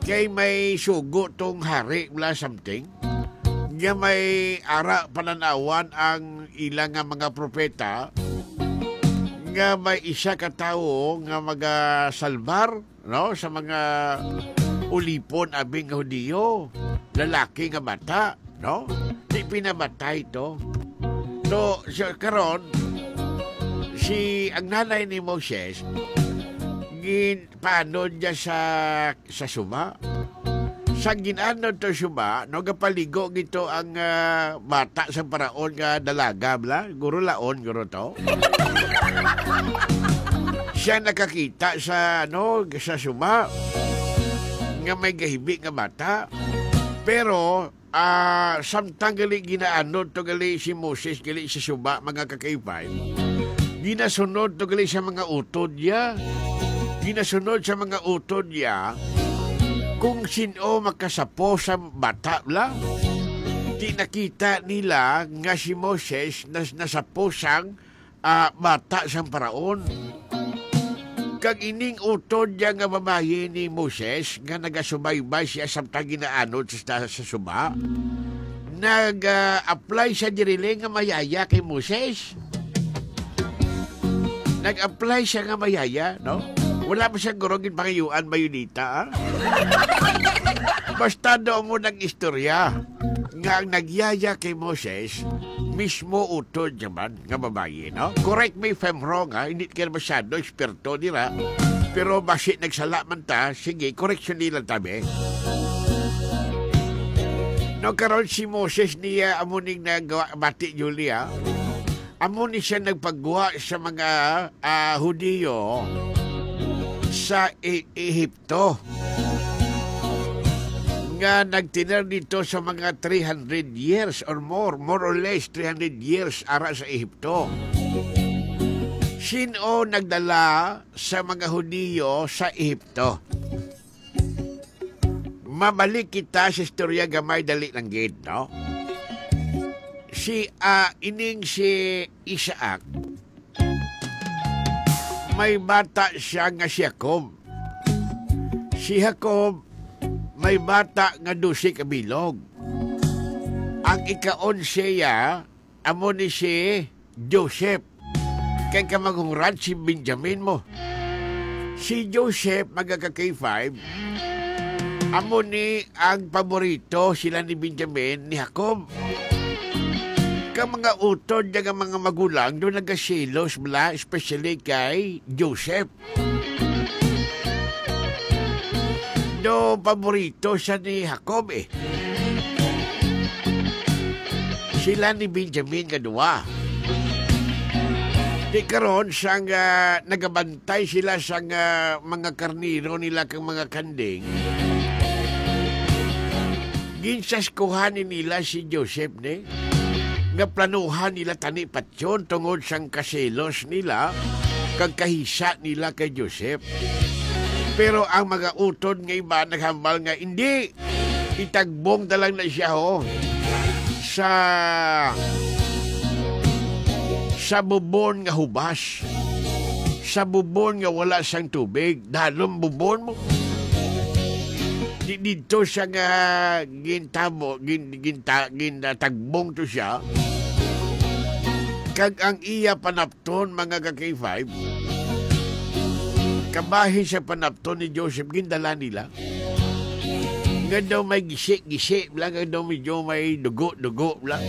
kay may sugo tong hari mula something. Nga may ara pananawan ang ilang nga mga propeta nga may isa ka tawo nga magasalbar no sa mga ulipon abing nga Hudiyo, lalaki nga bata, no? Di pinamatay to. So, karon ang nanay ni Moses paano niya sa suma. Sa ginano to suma, no gapaligo gito ang bata sa paraon nga dalaga bla, guro laon guro to. Siya nakakita sa suma nga may gahibi nga bata. Pero samtang gali ginaano to gali si Moses gali sa suma mga kakaibay. Ginasunod to gali sa mga utod niya. Ginasunod sa mga utod niya kung sino makasapo sa bata bla. Di nakita nila nga si Moses nasapo sang bata sang paraon. Kag ining utod niya nga babae ni Moses nga nagasubaybay siya samtang ginaanod sa suba, nag-apply sa dirili nga mayaya kay Moses. Nag-apply siya nga mayaya, no? Wala pa siyang gurogin pangayuan mayunita, Basta doon mo nag-istorya nga ang nagyaya kay Moses mismo utod naman nga babae, no? Correct me if I'm wrong, hindi ka masyado eksperto nila. Pero basit nagsala man ta, sige, correction nila tabi. No, karon si Moses niya amuning nagawa bati Julia. Amunin siya nagpagguha sa mga Hudiyo sa Ehipto. Nga nagtiner dito sa mga 300 years or more or less 300 years ara sa Ehipto. Sino nagdala sa mga Hudiyo sa Ehipto? Mabalik kita sa istorya gamay dali lang gid, no? Si Isaac, may bata siya nga si Jacob. Si Jacob may bata nga 12 ka bilog. Ang ika-11 amo ni si Joseph. Kaya ka maghungran si Benjamin mo. Si Joseph magkaka-K5. Amo ni ang paborito sila ni Benjamin ni Jacob. Ka mga utod nga mga magulang doon nagasilos mula, especially kay Joseph. Do paborito siya ni Jacob Sila ni Benjamin kadua. Di karon sang nagabantay sila sang mga karniro nila kang mga kanding. Ginsaskuhan nila si Joseph nga planuhan nila tani patyon tungod sang kaselos nila kag kahisa nila kay Joseph. Pero ang mga utod nga iba naghambal nga hindi, itagbong na lang na siya sa bubon nga hubas, sa bubon nga wala sang tubig. Dalom bubon mo dito siya nga gintagbong to siya. Kag ang iya panapton mga ka-K5, kabahin sa panapton ni Joseph gindala nila. Nga daw may gisi lang, nga daw medyo may dugo lang.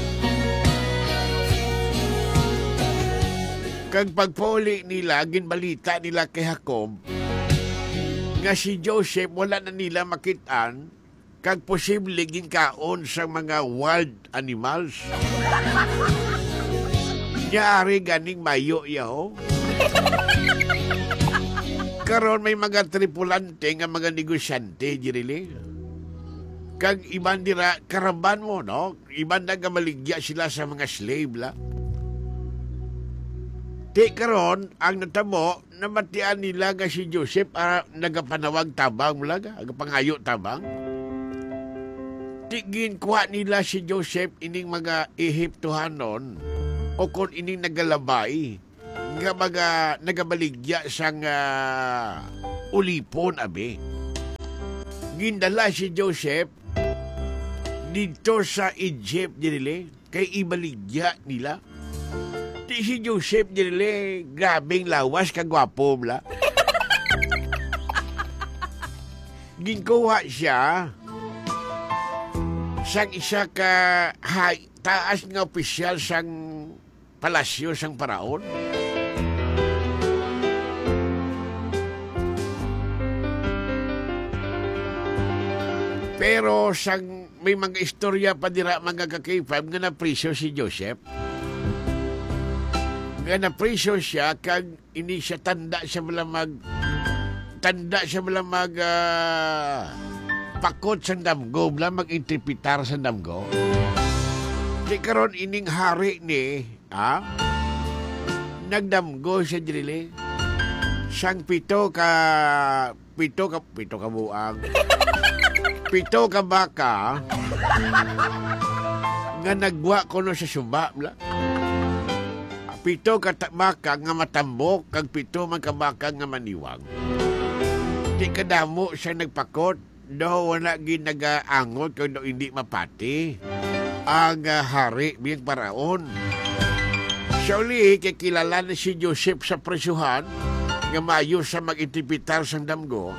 Kag pagpauli nila, ginbalita nila kay Jacob nga si Joseph wala na nila makitaan kag posible ginkaon sa mga wild animals. Nyari ganing mayo yaho. Karon may mga tripulante nga mga negosyante dirili. Kag iban dira karaban mo, no? Iban na maligya sila sa mga slave la. Di karon ang natamo namatian nila nga si Joseph nagapanawag tabang mula ga, agapangayo tabang. Di ginkuha nila si Joseph ining mga Ehiptohanon o kung ining nagalabay nga mga nagabaligya sang ulipon abi. Gindala si Joseph dito sa Egypt dinili kay ibaligya nila. Di si Joseph dinili grabing lawas kagwapo bla. Ginkuha siya sang isa ka taas nga opisyal sang palasyo sang paraon. Pero sang may mga istorya pa dira mga kakipam nga napriso si Joseph. Nga napriso siya kag ini siya tanda siya malamag pakot sa damgo bla mag-interpretar sa damgo. Di karon ining hari ni nagdamgo siya dili sang pito ka buang. Pito ka baka nga nagwa kuno sa suba bla. Pito ka baka nga matambok kag pito man ka baka nga maniwang. Di kadamo siya nagpakot do wala gid nagaangot kuno hindi mapati ang hari biyang paraon. Siya uli kay kilala na si Joseph sa presyuhan nga maayo sa mag-interpretar sang damgo.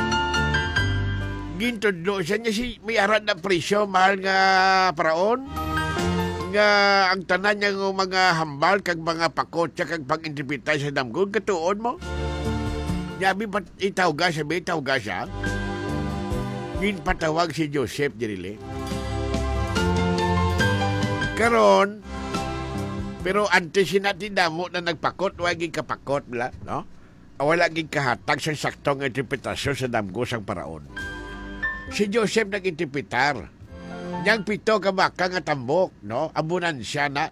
Gintudlo siya niya si may arat na presyo, mahal nga paraon. Nga ang tanan niya ng mga hambal, kag mga pakot, kag pag-interpretay sa damgo, katuon mo. Yabi pa itawga siya. Ginpatawag si Joseph dirili. Karon, pero antes natin damo na nagpakot, waging kapakot, bla, no? Wala ging kahatag sa saktong interpretasyon sa damgo sang paraon. Si Joseph nag-interpretar. Niyang pito ka baka nga tambok, no? Abunan siya na.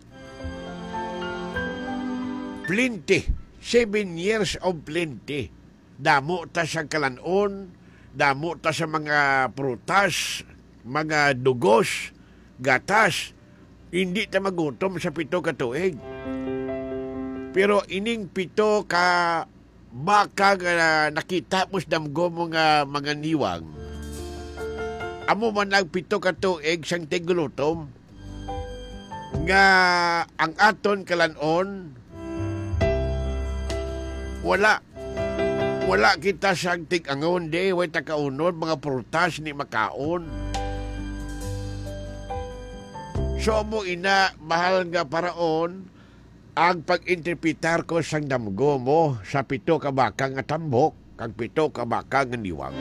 Plenty. 7 years of plenty. Damo ta sa kalanon, damo ta sa mga prutas, mga dugos, gatas. Hindi ta magutom sa pito ka tuig. Pero ining pito ka baka nga nakita mo sa damgo mga niwang. Amo man nagpito ka tuig sang tigulutom nga ang aton kalanon wala kita sang tig-angon de way ta kaunod mga prutas ni makaon. So mo ina mahal nga paraon ang pag-interpretar ko sang damgo mo sa pito ka baka nga tambok kag pito ka baka nga niwang.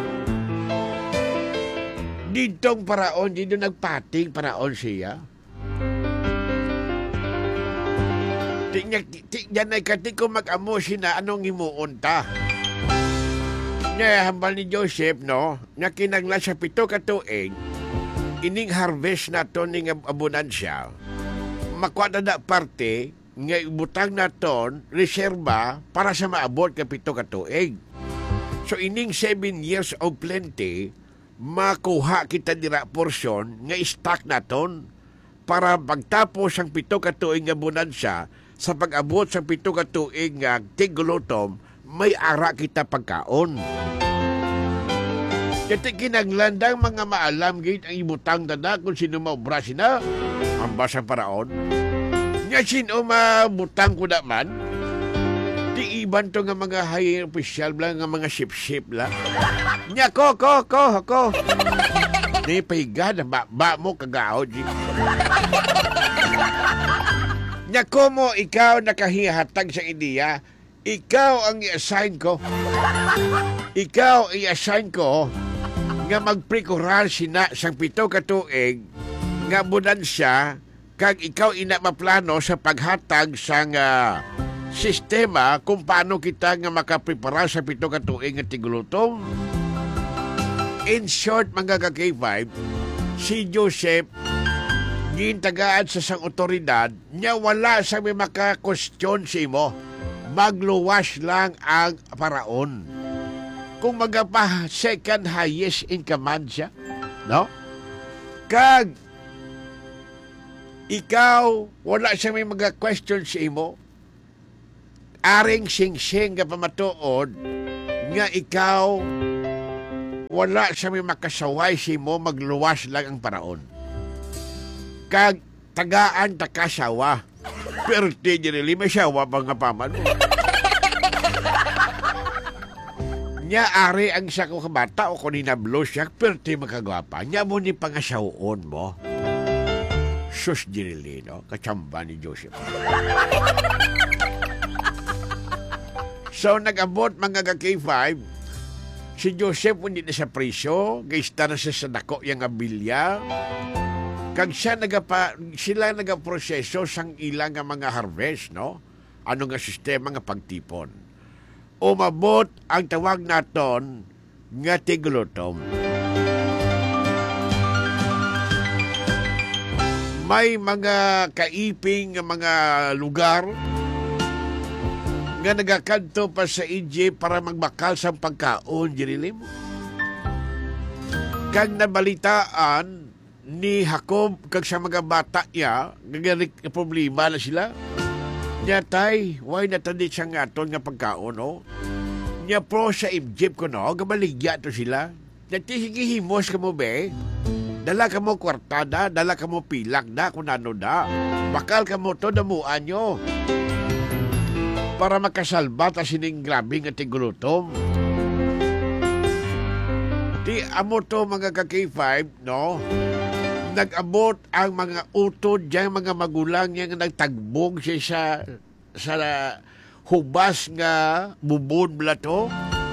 Ditong paraon, dito nagpating paraon siya. Diyan ay kati ko mag-amo siya anong himuon ta. Nga hambal ni Joseph, no, nga kinangla sa pito katuig, ining harvest na to ning abunansya, makwada na parte, nga ibutang na ton, reserba, para sa maabot ka pito katuig. So ining 7 years of plenty, makuha kita dira porsyon nga stock naton para pagtapos ang pito ka tuig nga bonansa sa pag-abot sa pito ka tuig nga tigulutom may ara kita pagkaon. Kati kinaglandang mga maalam gid ang ibutang dada kung sino maobra sina ang basa paraon. Nga sino mabutang ko naman di iban to nga mga high official lang nga mga ship lang. Nya ko. Di pahiga na ba mo kagaod. Nya ko mo ikaw nakahihatag sa ideya, ikaw ang i-assign ko. Ikaw i-assign ko nga magprekurar sina sang pito ka tuig nga bunansya kag ikaw ina maplano sa paghatag sang sistema kung paano kita nga makaprepara sa pito ka tuig nga tigulutong. In short, mga ka-K5, si Joseph gintagaan sa sang otoridad niya wala sa may maka-question si mo. Magluwas lang ang paraon. Kung magapa second highest in command siya, no? Kag ikaw wala sa may mga-question si mo, aring sing-sing nga pamatuod nga ikaw wala sa may makasaway si mo, magluwas lang ang paraon. Kag tagaan takasawa. Pero di really may sawa pa nga paman mo. Nya ari ang siya ko kabata o kung ninablo siya, pero di makagwapa. Nya mo ni pangasawon mo. Sus really, no? Kachamba ni Joseph. So, nag-abot mga ka-K5, si Joseph hindi na sa priso, gaista na siya sa dako yung abilya. Kag sila nagaproseso sang ilang nga mga harvest, no? Ano nga sistema nga pagtipon. Umabot ang tawag naton nga tiglutom. May mga kaiping nga mga lugar nga nagakanto pa sa Egypt para magbakal sa pagkaon, dirilim. Kag nabalitaan ni Jacob kag sa mga bata niya, nagarik problema na sila. Nya tay, why natandi siya nga aton nga pagkaon, no? Nya pro sa Egypt ko, no? Gamaligya to sila. Nya sige himos ka mo, be. Dala ka mo kwartada, dala ka mo pilak da, kung ano da. Bakal ka mo to, damuan nyo. Para makasalba ta sining grabe nga tigulutom. Di amo to mga ka-K5, no? Nag-abot ang mga utod dyan, mga magulang niya nga nagtagbog siya sa hubas nga bubon bala to.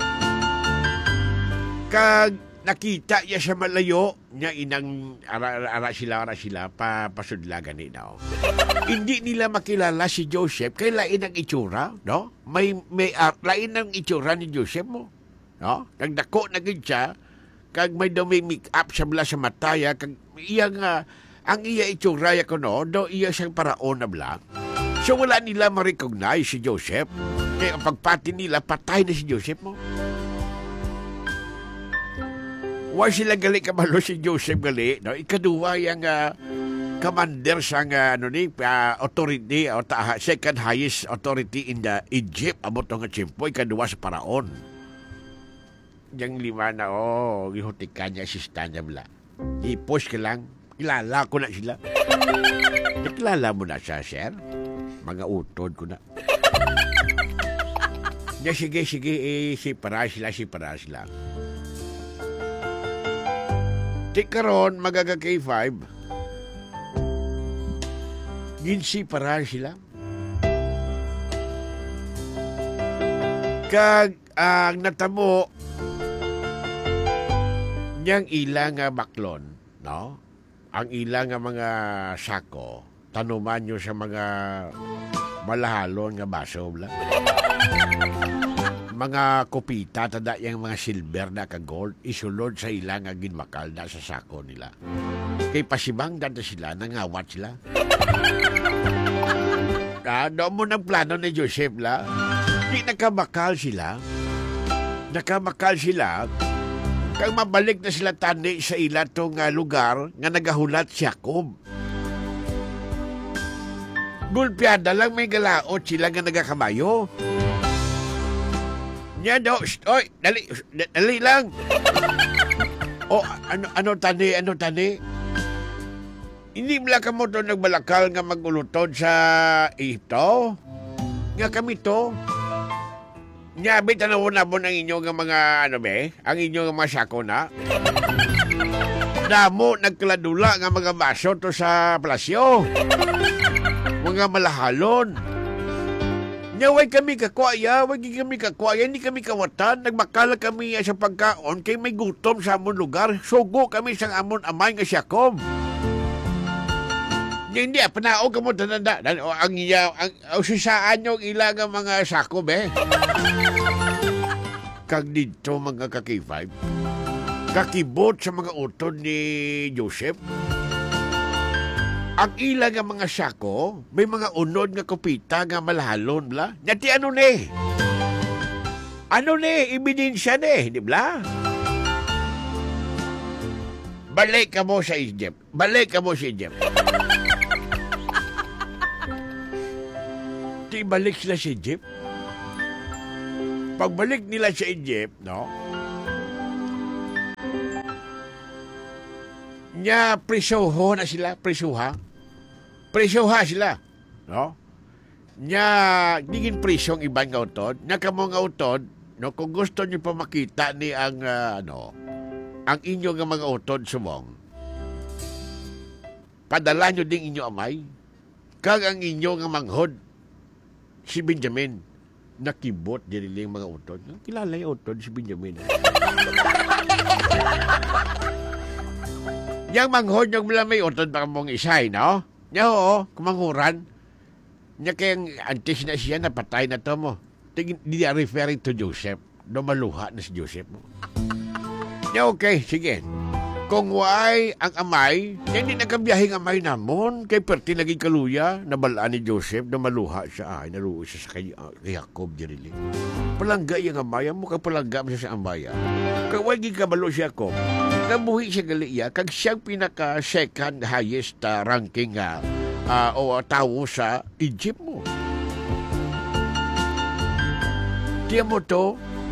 Kag nakita niya sa malayo niya inang ara sila pasudla gani daw. Hindi nila makilala si Joseph kay lain ang itsura, no? May lain ang itsura ni Joseph mo, no? Nagdako na gid siya kag may make up sa bala sa mataya kag iya nga ang iya itsura ya kuno do iya siyang paraon na bala. So wala nila ma-recognize si Joseph. Kaya ang pagpati nila patay na si Joseph mo. Wa sila gali kabalo si Joseph gali, no? Ikaduwa yang commander sa authority o second highest authority in the Egypt abot nga tiyempo, ikaduwa sa paraon. Yang lima na gihutikan niya assistant niya bala. I-post ka lang, kilala ko na sila. Nakilala mo na siya, sir? Mga utod ko na. Ya, sige, sipara sila. Tikaron, magagaka-K5, ginsipara sila. Kag ang natamo niyang ilang baklon, no? Ang ilang mga sako, tanuman nyo sa mga malahalon nga baso, bla. Mga kopita, tada yung mga silver na ka-gold, isulod sa ilang ginmakal na sa sako nila. Kay pasibang dada sila, nangawat sila. Doon mo ng plano ni Joseph, la. Di nakamakal sila. Kang mabalik na sila tani sa ila tong lugar nga nagahulat si Jacob. Gulpiada lang may galaot sila nga nagakamayo. Nya daw, oy, dali lang. Ano tani? Hindi mo lang kamo to nagbalakal nga magulutod sa ito? Nga kami to? Nya, tanawon na mo ng inyong mga, ang inyong mga sako na. Damo, nagkaladula nga mga baso to sa plasyo. Mga malahalon. Nya, way kami kakwaya, hindi kami kawatan. Nagmakala kami sa pagkaon, kay may gutom sa amon lugar. Sugo kami sa amon amay nga Jacob. Hindi, panao ka mo tananda. Ang susaan yung ilang mga sako, be. Kag dito mga ka-K5, kakibot sa mga utod ni Joseph. Ang ilang mga sako, may mga unod nga kopita nga malahalon, bla. Nati ano ne? Ebidensya ne, di bla? Balik ka mo sa Egypt. Balik sila sa Egypt. Pagbalik nila sa Egypt, no? Nya presoho na sila, presoha. Presoha sila, no? Nya digin presong iban nga utod, nya kamo nga utod, no, kung gusto niyo pa makita ni ang ang inyo nga mga utod sumong. Padala niyo ding inyo amay, kag ang inyo nga manghod si Benjamin nakibot dili mga utod. Kilala yung utod si Benjamin. Yang manghod yung may utod pa mong isay, no? Nya oo, kumanghuran. Nya kayang antes na siya, napatay na to mo. Di referring to Joseph. Maluha na si Joseph mo. Nya okay, sige. Kung why ang amay, hindi nagkabiyahing amay namon. Kay perti naging kaluya, nabalaan ni Joseph, maluha siya. Ay, naruo siya sa kay Jacob, dirili. Palangga yung amay, mo ka palangga mo siya sa amay. Kung why gigabalo si Jacob, nabuhi siya galiya, kag siyang pinaka-second highest ranking o tao sa Egypt mo. Tiyan mo to,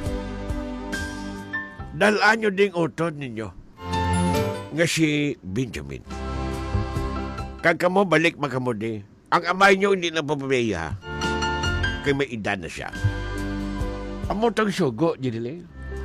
dalaan nyo ding utod ninyo nga si Benjamin. Kag kamo balik makamudi, ang amay nyo hindi na papabeya kay may edad na siya. Amo tang sugo, dinili.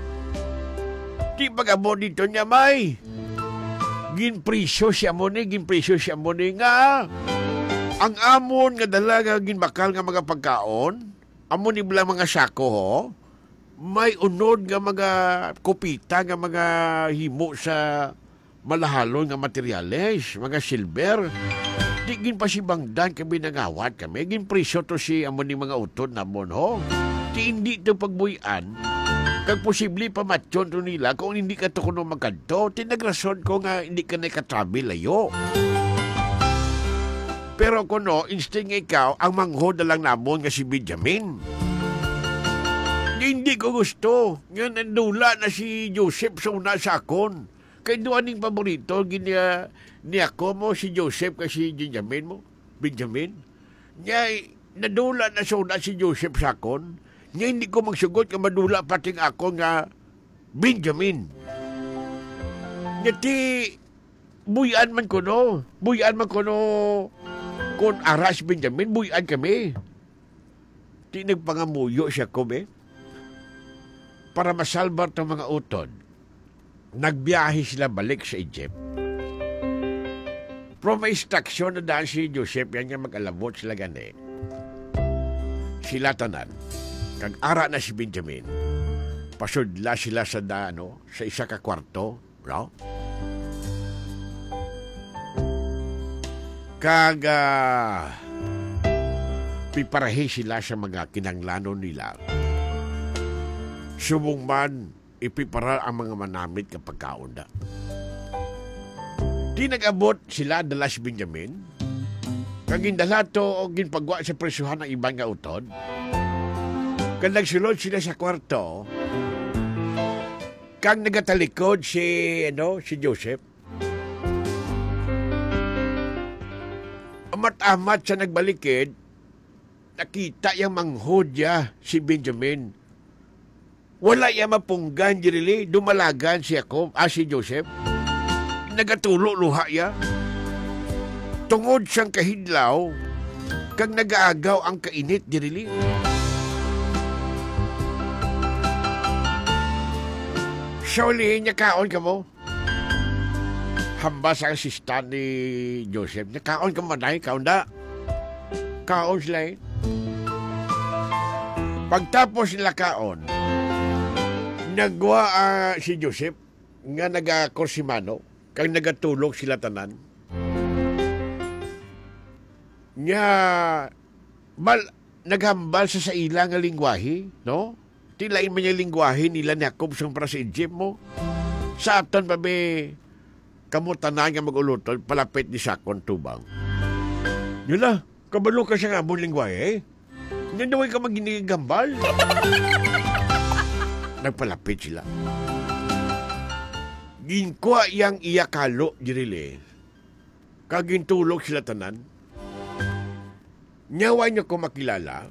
Di pag-amo dito niya, may. Ginpriso siya mo ni nga. Ang amon nga dalaga ginbakal nga mga pagkaon, amon ni bala mga sako ho, may unod nga mga kupita nga mga himo sa malahalon nga materyales, mga silver. Di gin pa si Bangdan kami nangawat kami, ginpriso to si amon ni mga utod namon ho. Di hindi to pagbuyan. Kag posible pa matyon to nila kung hindi ka to kuno magkanto, tinagrason ko nga hindi ka nakatravel layo. Pero kuno, instinct ikaw, ang manghod na lang namon nga si Benjamin. Hindi ko gusto. Nga nandula na si Joseph sa una sa akon. Kaya doon ning paborito, ni ako mo si Joseph kasi Benjamin mo. Benjamin. Nga, nadula na sa una si Joseph sa akon. Nga hindi ko magsugot nga madula pating ako nga Benjamin. Nga ti buyan man ko no. Buyan man ko no kung aras Benjamin, buyan kami. Ti nagpangamuyo siya ko para masalbar ng mga utod. Nagbiyahe sila balik sa Egypt. Pero may instruction na daan si Joseph yan nga mag-alabot sila gani. Sila tanan. Kag ara na si Benjamin, pasudla sila sa sa isa ka kwarto, no? Kag piparahi sila sa mga kinanglanon nila. Subong man, ipipara ang mga manamit kapag kaunda. Di nag-abot sila dala si Benjamin, kag indala to o ginpagwa sa presyuhan ng ibang nga utod. Kag nagsulod sila sa kwarto, kag nagatalikod si Joseph. Amat-amat sa nagbalikid, nakita yung manghodya si Benjamin. Wala yung mapunggan, dirili, dumalagan si Joseph. Nagatulo luha ya. Tungod siyang kahidlaw, kag nagaagaw ang kainit, dirili. Sauli, niya kaon ka mo. Hambas ang asistan ni Joseph. Niya kaon ka manay, kaon da. Kaon sila Pagtapos nila kaon, nagwa si Joseph nga nagakorsimano, kag nagatulog sila tanan. Nya, naghambal sa ilang nga lingwahe, no? Tilain man yung lingwahe nila ni Jacob para sa Egypt mo. Sa aton pa kamutanay nga mag-ulutod, palapit ni Sakon tubang. Yula, kabalo ka siya nga mong lingwahe, nandaway ka maginigambal. Nagpalapit sila. Ginkwa yang iyakalo, dirile. Kagintulog sila tanan. Nyaway niyo ko makilala.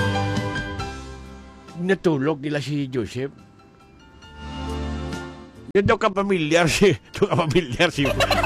Natulog nila si Joseph. Yan daw ka pamilyar si... Ito ka pamilyar si...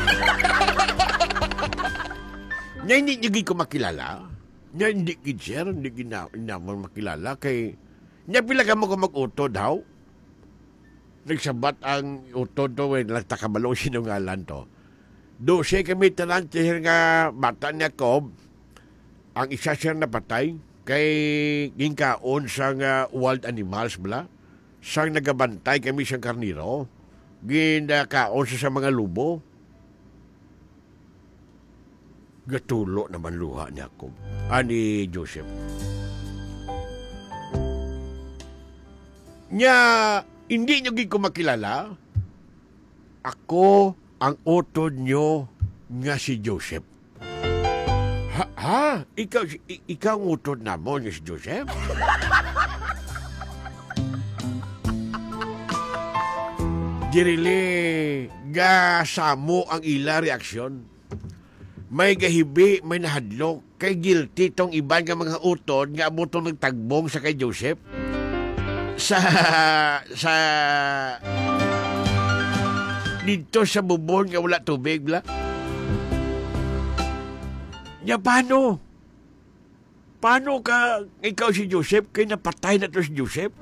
Nya hindi nyo ko makilala. Nya hindi gid sir, hindi ginamon makilala kay... Nya pila ka mo ko mag-utod, haw? Nagsabat ang utod to, nagtakabalo sinungalan to. 12 kami tanan sir nga bata niya ko. Ang isa sir na patay kay ginkaon sa wild animals bala. Sang nagabantay kami sa karniro. Ginakaon sa mga lubo. Gatulo naman luha niya ko. Ani Joseph. Nya, hindi nyo ko makilala. Ako ang utod nyo nga si Joseph. Ha? Ikaw ang utod na mo nga si Joseph? Dirili, gasamo ang ila reaksyon. May gahibi, may nahadlok. Kay guilty tong iban nga mga utod nga abotong nagtagbong sa kay Joseph. Dito sa bubon nga wala tubig, bla? Ya, paano? Paano ka, ikaw si Joseph, kay napatay na to si Joseph?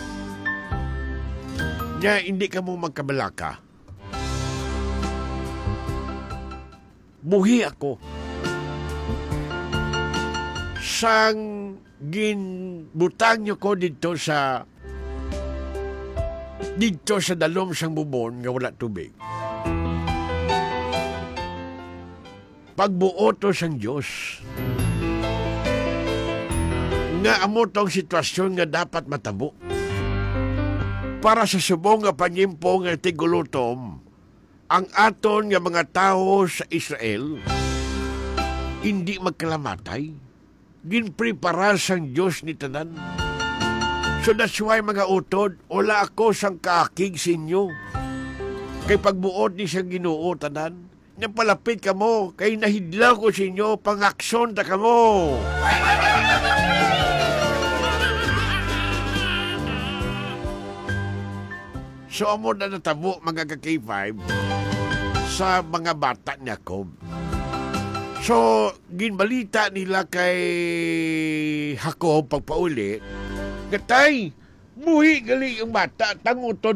Ya, hindi ka mo magkabalaka. Buhi ako. Sang ginbutang nyo ko dito sa dalom sang bubon nga wala tubig. Pagbuo to sang Diyos. Nga amo tong sitwasyon nga dapat matabo. Para sa subong nga panyimpo nga tigulutom, ang aton nga mga tao sa Israel hindi magkalamatay. Ginprepara sang Diyos ni tanan. So that's why mga utod, wala ako sang kaakig sa inyo. Kay pagbuot ni siyang Ginoo tanan, napalapit ka mo, kay nahidlaw ko sa inyo, pangakson ta ka mo. So amo na natabo mga ka-K5 sa mga bata niya ko. So, ginbalita nila kay Jacob pagpauli, gatay, buhi gali ang bata, ang utod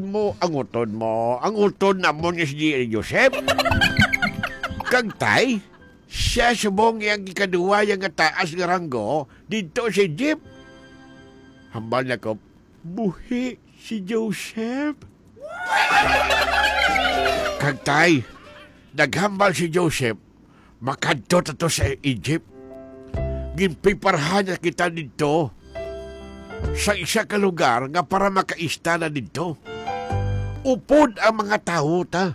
na mo niya si Joseph. Kagtay, siya subong yung ikaduwa yung taas ng ranggo dito si Jeep. Hambal na ko, buhi si Joseph. Kagtay, naghambal si Joseph, makadto to sa Egypt. Ginpiparhan na kita dito sa isa ka lugar nga para makaista na dito. Upod ang mga tao ta.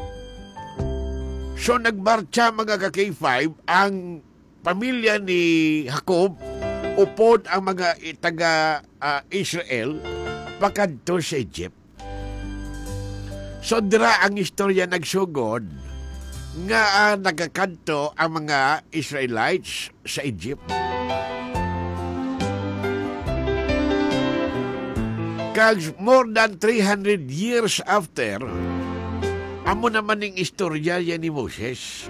So nagmarcha mga ka-K5 ang pamilya ni Jacob, upod ang mga taga Israel pakadto sa Egypt. So dira ang istorya nagsugod nga nagakanto ang mga Israelites sa Egypt. Kag more than 300 years after, amo naman ning istorya yan ni Moses.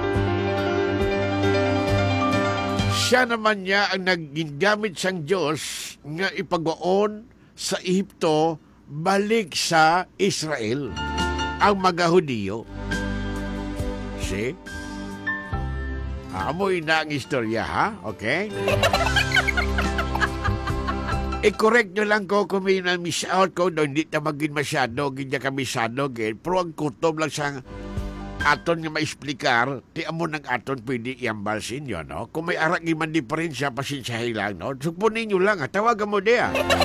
Siya naman niya ang naggingamit sang Diyos nga ipagwaon sa Ehipto balik sa Israel ang mga Hudiyo. See? Amoy na ang istorya, ha? Okay? I-correct nyo lang ko kung may na-miss out ko, no, hindi na maging masyado, hindi ka misado, pero ang kutob lang sa aton nga maesplikar, ti amo ng aton pwede iambal sinyo, no? Kung may arak iman diferensya, pasensyahin lang, no? Supunin nyo lang, ha? Tawagan mo diya.